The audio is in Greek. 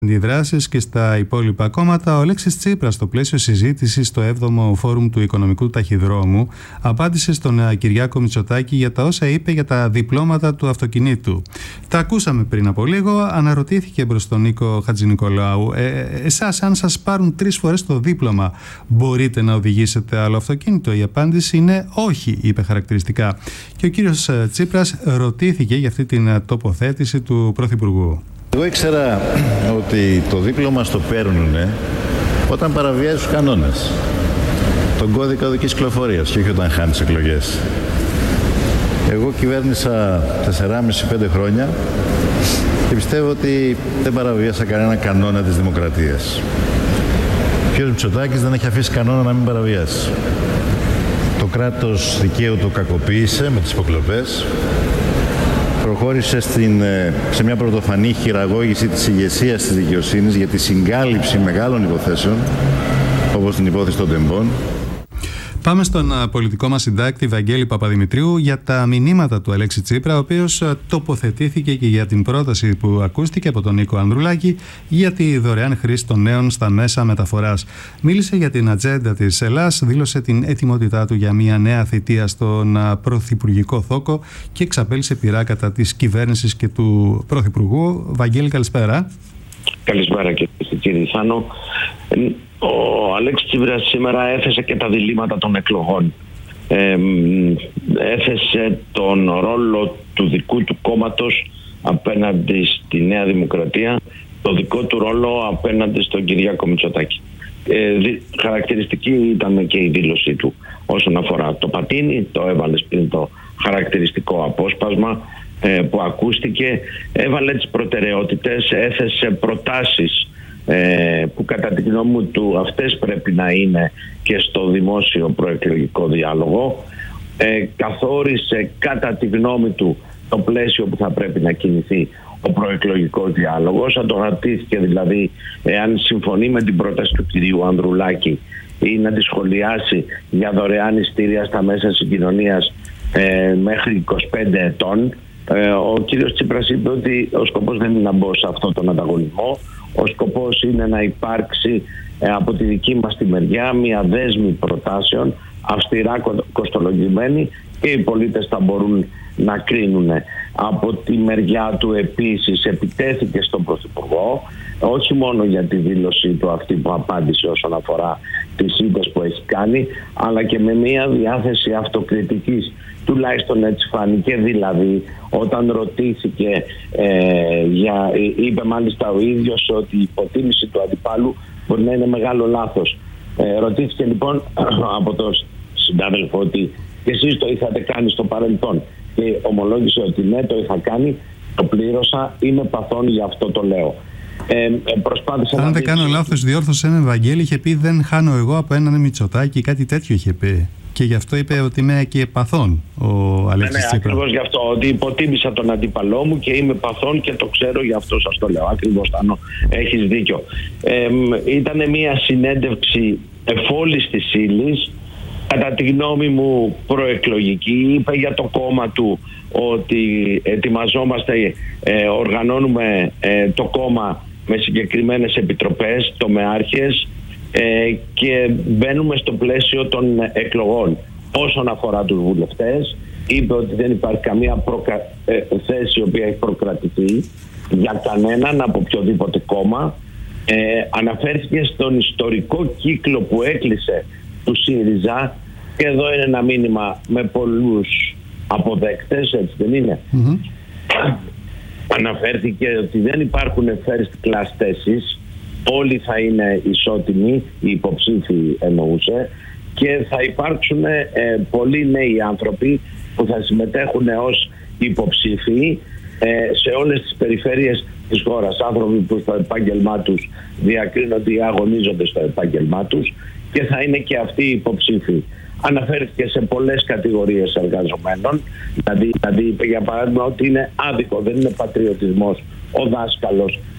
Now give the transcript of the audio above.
Αντιδράσεις και στα υπόλοιπα κόμματα, ο Αλέξης Τσίπρας, στο πλαίσιο συζήτησης στο 7ο Φόρουμ του Οικονομικού Ταχυδρόμου, απάντησε στον Κυριάκο Μητσοτάκη για τα όσα είπε για τα διπλώματα του αυτοκινήτου. Τα ακούσαμε πριν από λίγο. Αναρωτήθηκε προς τον Νίκο Χατζηνικολάου, εσάς, αν σας πάρουν 3 φορές το δίπλωμα, μπορείτε να οδηγήσετε άλλο αυτοκίνητο? Η απάντηση είναι όχι, είπε χαρακτηριστικά. Και ο κύριος Τσίπρας ρωτήθηκε για αυτή την τοποθέτηση του Πρωθυπουργού. Εγώ ήξερα ότι το δίπλωμα στο παίρνουνε όταν παραβιάζει τους κανόνες, τον κώδικα οδικής κυκλοφορίας, και όχι όταν χάνεις εκλογές. Εγώ κυβέρνησα 4,5-5 χρόνια και πιστεύω ότι δεν παραβίασα κανένα κανόνα της δημοκρατίας. Ο κ. Μητσοτάκης δεν έχει αφήσει κανόνα να μην παραβιάσει. Το κράτος δικαίου το κακοποίησε με τις υποκλοπές. Προχώρησε σε μια πρωτοφανή χειραγώγηση της ηγεσίας της δικαιοσύνης για τη συγκάλυψη μεγάλων υποθέσεων, όπως την υπόθεση των τεμπών. Πάμε στον πολιτικό μας συντάκτη Βαγγέλη Παπαδημητρίου για τα μηνύματα του Αλέξη Τσίπρα, ο οποίος τοποθετήθηκε και για την πρόταση που ακούστηκε από τον Νίκο Ανδρουλάκη για τη δωρεάν χρήση των νέων στα μέσα μεταφοράς. Μίλησε για την ατζέντα της Ελλάς, δήλωσε την ετοιμότητά του για μια νέα θητεία στον πρωθυπουργικό θόκο και εξαπέλυσε πειρά κατά της κυβέρνησης και του πρωθυπουργού. Βαγγέλη, καλησπέρα. Καλησπέρα και κύριε Θάνο. Ο Αλέξης Τσίπρας σήμερα έθεσε και τα διλήμματα των εκλογών. Έθεσε τον ρόλο του δικού του κόμματος απέναντι στη Νέα Δημοκρατία, το δικό του ρόλο απέναντι στον Κυριάκο Μητσοτάκη. Χαρακτηριστική ήταν και η δήλωσή του όσον αφορά το πατίνι, το έβαλε πριν το χαρακτηριστικό απόσπασμα που ακούστηκε, έβαλε τις προτεραιότητες, έθεσε προτάσεις που κατά τη γνώμη του αυτές πρέπει να είναι και στο δημόσιο προεκλογικό διάλογο, καθόρισε κατά τη γνώμη του το πλαίσιο που θα πρέπει να κινηθεί ο προεκλογικός διάλογος. Αντορατήθηκε δηλαδή εάν συμφωνεί με την πρόταση του κυρίου Ανδρουλάκη ή να τη σχολιάσει για δωρεάν ειστήρια στα μέσα συγκοινωνίας μέχρι 25 ετών. Ο κύριος Τσίπρας είπε ότι ο σκοπός δεν είναι να μπω σε αυτόν τον ανταγωνισμό. Ο σκοπός είναι να υπάρξει από τη δική μας τη μεριά μια δέσμη προτάσεων αυστηρά κοστολογημένη και οι πολίτες θα μπορούν να κρίνουν. Από τη μεριά του επίσης επιτέθηκε στον Πρωθυπουργό, όχι μόνο για τη δήλωσή του αυτή που απάντησε όσον αφορά τις ήττες που έχει κάνει, αλλά και με μια διάθεση αυτοκριτικής. Τουλάχιστον έτσι φάνηκε, δηλαδή όταν ρωτήθηκε είπε μάλιστα ο ίδιος ότι η υποτίμηση του αντιπάλου μπορεί να είναι μεγάλο λάθος. Ρωτήθηκε λοιπόν από τον συνάδελφο ότι και εσείς το είχατε κάνει στο παρελθόν, και ομολόγησε ότι ναι, το είχα κάνει, το πλήρωσα, είμαι παθών, γι' αυτό το λέω. Αν δεν κάνω λάθος, διόρθωσε με, Βαγγέλη, είχε πει δεν χάνω εγώ από έναν Μητσοτάκη, κάτι τέτοιο είχε πει. Και γι' αυτό είπε ότι είμαι και παθών ο Αλέξης Τσίπρας. Ακριβώς γι' αυτό, ότι υποτίμησα τον αντίπαλό μου και είμαι παθών και το ξέρω, γι' αυτό σας το λέω. Ακριβώς, Τάνο, έχεις δίκιο. Ήταν μια συνέντευξη εφόλης της ύλης, κατά τη γνώμη μου προεκλογική. Είπε για το κόμμα του ότι ετοιμαζόμαστε, οργανώνουμε το κόμμα με συγκεκριμένες επιτροπές, τομεάρχες, και μπαίνουμε στο πλαίσιο των εκλογών. Όσον αφορά τους βουλευτές, είπε ότι δεν υπάρχει καμία θέση η οποία έχει προκρατηθεί για κανέναν από οποιοδήποτε κόμμα. Αναφέρθηκε στον ιστορικό κύκλο που έκλεισε του ΣΥΡΙΖΑ, και εδώ είναι ένα μήνυμα με πολλούς αποδέκτες, έτσι δεν είναι? Αναφέρθηκε ότι δεν υπάρχουν first class θέσεις, όλοι θα είναι ισότιμοι, οι υποψήφοι εννοούσε, και θα υπάρξουν πολλοί νέοι άνθρωποι που θα συμμετέχουν ως υποψήφοι σε όλες τις περιφέρειες της χώρας. Άνθρωποι που στο επάγγελμά τους διακρίνονται ή αγωνίζονται στο επάγγελμά τους και θα είναι και αυτοί οι υποψήφοι. Αναφέρθηκε σε πολλές κατηγορίες εργαζομένων, δηλαδή είπε για παράδειγμα ότι είναι άδικο, δεν είναι πατριωτισμός ο δάσκαλος